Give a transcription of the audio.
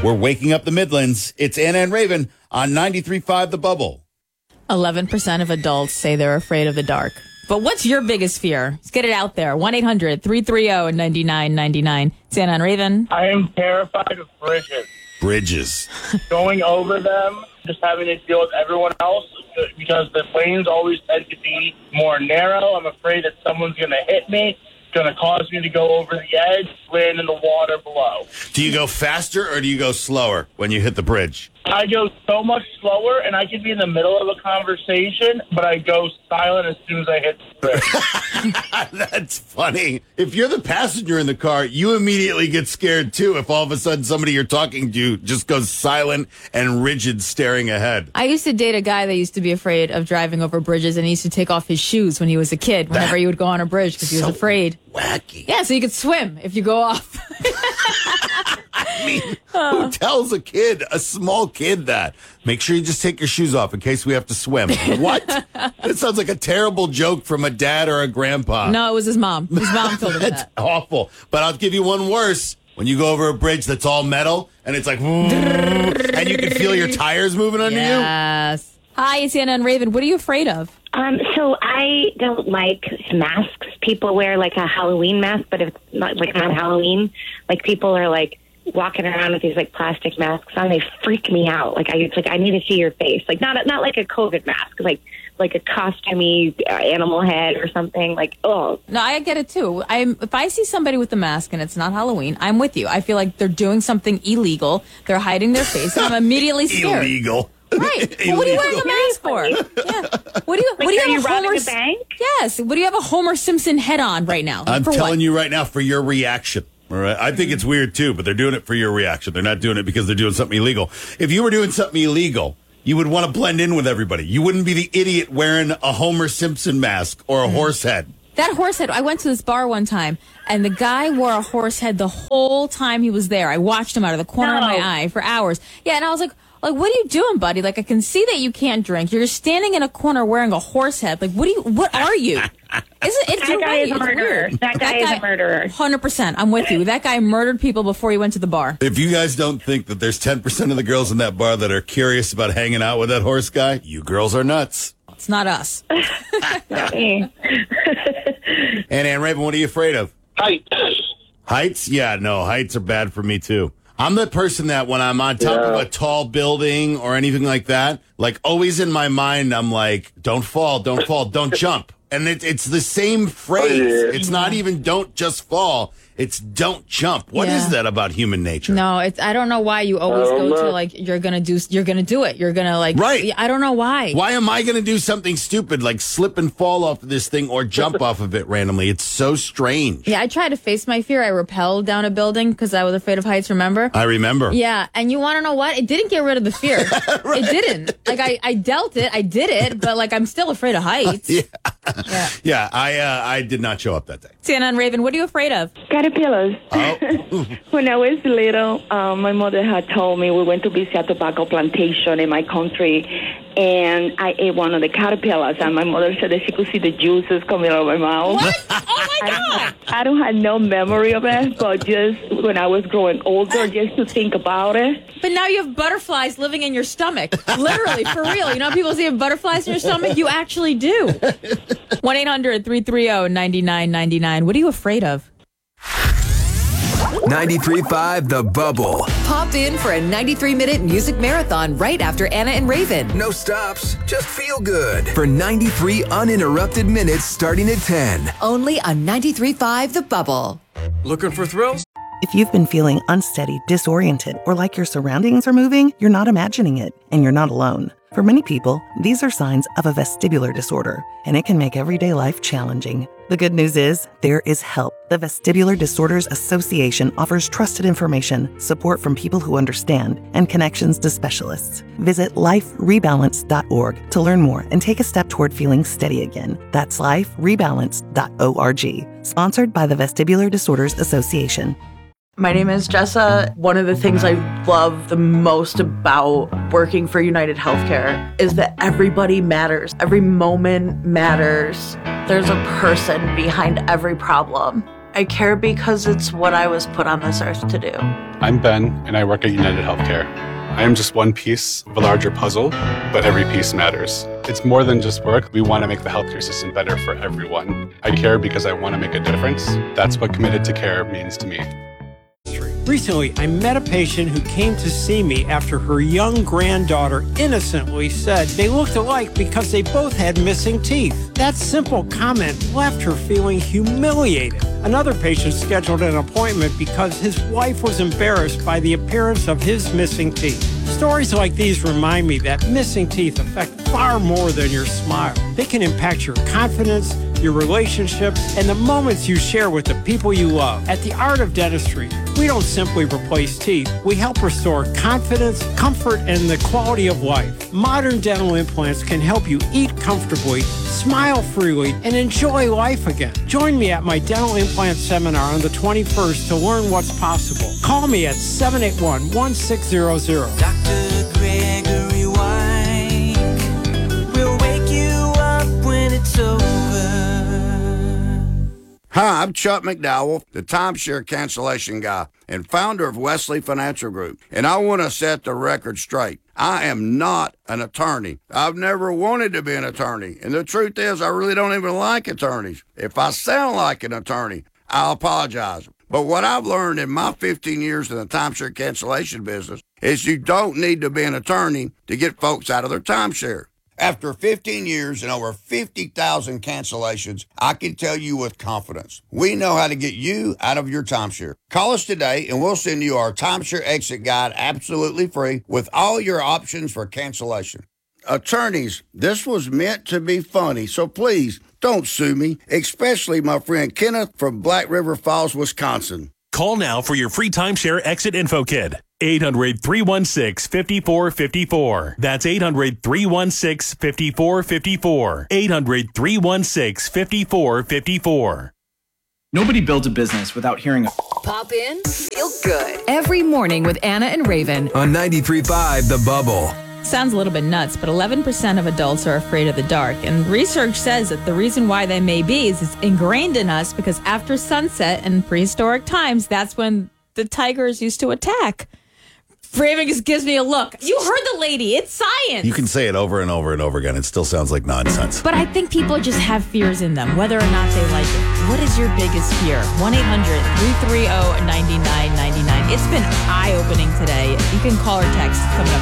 We're waking up the Midlands. It's Anna and Raven on 93.5 The Bubble. 11% of adults say they're afraid of the dark. But what's your biggest fear? Let's get it out there. 1-800-330-9999. It's Anna and Raven. I am terrified of bridges. Bridges. Going over them, just having to deal with everyone else because the lanes always tend to be more narrow. I'm afraid that someone's going to hit me. Going to cause me to go over the edge, land in the water below. Do you go faster or do you go slower when you hit the bridge? I go so much slower, and I could be in the middle of a conversation, but I go silent as soon as I hit the bridge. That's funny. If you're the passenger in the car, you immediately get scared, too, if all of a sudden somebody you're talking to just goes silent and rigid staring ahead. I used to date a guy that used to be afraid of driving over bridges, and he used to take off his shoes when he was a kid, whenever he would go on a bridge, because he was afraid. Wacky. Yeah, so you could swim if you go off. I mean, who tells a small kid that? Make sure you just take your shoes off in case we have to swim. What? That sounds like a terrible joke from a dad or a grandpa. No, it was his mom. His mom told him That's that. awful. But I'll give you one worse. When you go over a bridge that's all metal and it's like, and you can feel your tires moving under you. Yes. Hi, it's Anna and Raven. What are you afraid of? So I don't like masks. People wear like a Halloween mask, but it's not like on Halloween. Like people are like walking around with these like plastic masks on. They freak me out. Like I need to see your face. Like not like a COVID mask. Like a costumey animal head or something. Like oh No, I get it too. If I see somebody with a mask and it's not Halloween, I'm with you. I feel like they're doing something illegal. They're hiding their face, and I'm immediately scared. Illegal. Right. Well, what are you wearing a mask for? Yeah. What do you are have you a robbing Homer? a bank? Yes. What do you have a Homer Simpson head on right now? I'm for telling what? you right now for your reaction. All right. I think it's weird too, but they're doing it for your reaction. They're not doing it because they're doing something illegal. If you were doing something illegal, you would want to blend in with everybody. You wouldn't be the idiot wearing a Homer Simpson mask or a horse head. That horse head, I went to this bar one time, and the guy wore a horse head the whole time he was there. I watched him out of the corner of my eye for hours. Yeah, and I was like, what are you doing, buddy? Like, I can see that you can't drink. You're just standing in a corner wearing a horse head. Like, what are you? That guy is a murderer. That guy is a murderer. 100%. I'm with you. That guy murdered people before he went to the bar. If you guys don't think that there's 10% of the girls in that bar that are curious about hanging out with that horse guy, you girls are nuts. It's not us. And Ann Raven, what are you afraid of? Heights. Heights? Yeah, no, heights are bad for me too. I'm the person that when I'm on top of a tall building or anything like that, like always in my mind, I'm like, don't fall, don't jump. And it's the same phrase. It's not even don't just fall. It's don't jump. What is that about human nature? No, I don't know why you always go to like, you're going to do it. You're going to like, right. I don't know why. Why am I going to do something stupid like slip and fall off of this thing or jump off of it randomly? It's so strange. Yeah, I tried to face my fear. I rappelled down a building because I was afraid of heights, remember? I remember. Yeah, and you want to know what? It didn't get rid of the fear. Right. It didn't. Like, I dealt it. I did it, but like, I'm still afraid of heights. Yeah, I did not show up that day. Sienna and Raven, what are you afraid of? Caterpillars. Oh. When I was little, my mother had told me we went to visit a tobacco plantation in my country, and I ate one of the caterpillars, and my mother said that she could see the juices coming out of my mouth. What? Oh, my God. I don't have no memory of it, but just when I was growing older, just to think about it. But now you have butterflies living in your stomach. Literally, for real. You know how people say you have butterflies in your stomach? You actually do. 1-800-330-9999. What are you afraid of? 93.5 The Bubble. Pop in for a 93-minute music marathon right after Anna and Raven. No stops, just feel good. For 93 uninterrupted minutes starting at 10. Only on 93.5 The Bubble. Looking for thrills? If you've been feeling unsteady, disoriented, or like your surroundings are moving, you're not imagining it, and you're not alone. For many people, these are signs of a vestibular disorder, and it can make everyday life challenging. The good news is, there is help. The Vestibular Disorders Association offers trusted information, support from people who understand, and connections to specialists. Visit liferebalance.org to learn more and take a step toward feeling steady again. That's liferebalance.org. Sponsored by the Vestibular Disorders Association. My name is Jessa. One of the things I love the most about working for United Healthcare is that everybody matters. Every moment matters. There's a person behind every problem. I care because it's what I was put on this earth to do. I'm Ben, and I work at United Healthcare. I am just one piece of a larger puzzle, but every piece matters. It's more than just work. We want to make the healthcare system better for everyone. I care because I want to make a difference. That's what committed to care means to me. Recently, I met a patient who came to see me after her young granddaughter innocently said they looked alike because they both had missing teeth. That simple comment left her feeling humiliated. Another patient scheduled an appointment because his wife was embarrassed by the appearance of his missing teeth. Stories like these remind me that missing teeth affect far more than your smile. They can impact your confidence, your relationships, and the moments you share with the people you love. At The Art of Dentistry, we don't simply replace teeth. We help restore confidence, comfort, and the quality of life. Modern dental implants can help you eat comfortably, smile freely, and enjoy life again. Join me at my dental implant seminar on the 21st to learn what's possible. Call me at 781-1600. Dr. Gregory White will wake you up when it's over. Hi, I'm Chuck McDowell, the timeshare cancellation guy and founder of Wesley Financial Group. And I want to set the record straight. I am not an attorney. I've never wanted to be an attorney. And the truth is, I really don't even like attorneys. If I sound like an attorney, I'll apologize. But what I've learned in my 15 years in the timeshare cancellation business is you don't need to be an attorney to get folks out of their timeshare. After 15 years and over 50,000 cancellations, I can tell you with confidence, we know how to get you out of your timeshare. Call us today and we'll send you our timeshare exit guide absolutely free with all your options for cancellation. Attorneys, this was meant to be funny, so please don't sue me, especially my friend Kenneth from Black River Falls, Wisconsin. Call now for your free timeshare exit info kit. 800-316-5454. That's 800-316-5454. 800-316-5454. Nobody builds a business without hearing a Pop in, feel good. Every morning with Anna and Raven. On 93.5 The Bubble. Sounds a little bit nuts, but 11% of adults are afraid of the dark. And research says that the reason why they may be is it's ingrained in us because after sunset in prehistoric times, that's when the tigers used to attack. Raven just gives me a look. You heard the lady. It's science. You can say it over and over and over again. It still sounds like nonsense. But I think people just have fears in them, whether or not they like it. What is your biggest fear? 1-800-330-9999. It's been eye-opening today. You can call or text coming up